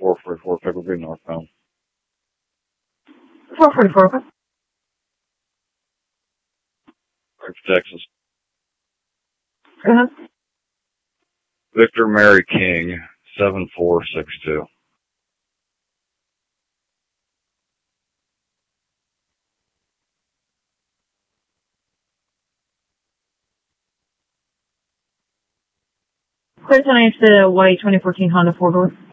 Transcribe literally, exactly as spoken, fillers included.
four forty-four Pickleby northbound. four forty-four, okay. Back to Texas. Go ahead. Victor Mary King, seven four six two. Clear tonight to the white twenty fourteen Honda four-door.